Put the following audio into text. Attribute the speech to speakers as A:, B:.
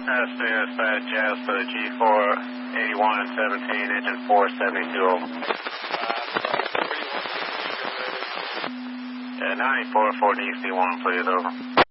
A: Dispatch, Jazz for the G4, 81 and 17, engine 472 over. 94 for DC1, please, over.